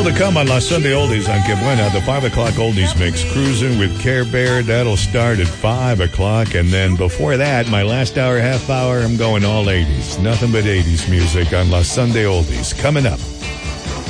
to come on La Sunday Oldies on Que Buena, the 5 o'clock Oldies mix, cruising with Care Bear. That'll start at 5 o'clock. And then before that, my last hour, half hour, I'm going all 80s. Nothing but 80s music on La Sunday Oldies. Coming up.